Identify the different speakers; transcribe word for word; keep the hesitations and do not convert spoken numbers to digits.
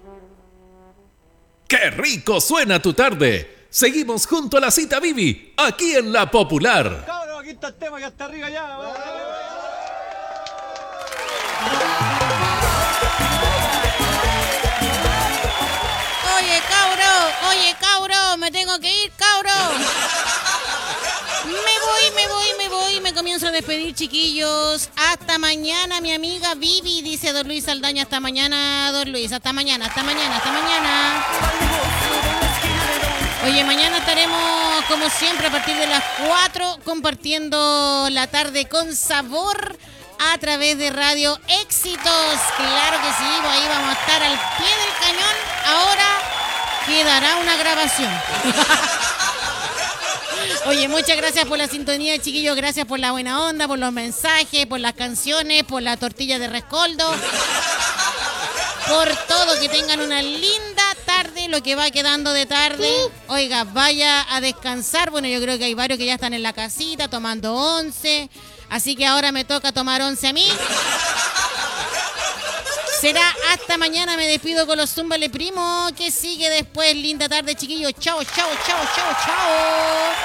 Speaker 1: ¡Qué rico suena tu tarde! Seguimos junto a la cita Bibi, aquí en La Popular.
Speaker 2: Cabrón, aquí está el tema, ya está arriba ya.
Speaker 3: Oye, cabro, oye, cabro, me tengo que ir, cabro. Me voy, me voy, me voy, me comienzo a despedir, chiquillos. Hasta mañana, mi amiga Vivi, dice Don Luis Saldaña. Hasta mañana, Don Luis, hasta mañana, hasta mañana, hasta mañana. Oye, mañana estaremos, como siempre, a partir de las cuatro, compartiendo la tarde con sabor a través de Radio Éxitos. Claro que sí, pues ahí vamos a estar al pie del cañón. Ahora quedará una grabación. Oye, muchas gracias por la sintonía, chiquillos. Gracias por la buena onda, por los mensajes, por las canciones, por la tortilla de rescoldo. Por todo, que tengan una linda tarde, lo que va quedando de tarde. Oiga, vaya a descansar. Bueno, yo creo que hay varios que ya están en la casita tomando once. Así que ahora me toca tomar once a mí. Será hasta mañana, me despido con los Zúmbale Primo. Que sigue después. Linda tarde, chiquillos. Chao, chao, chao, chao, chao.